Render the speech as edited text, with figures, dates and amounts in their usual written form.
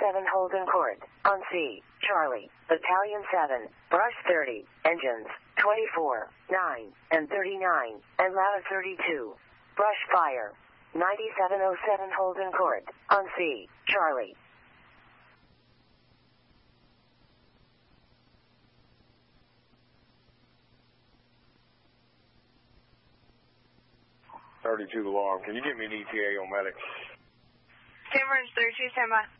Holden Court, on C, Charlie, Battalion 7, Brush 30, engines, 24, 9, and 39, and ladder 32. Brush fire. 9707 Holden Court, on C, Charlie. Alarm. Can you give me an ETA on medic? Timber's 32, stand by.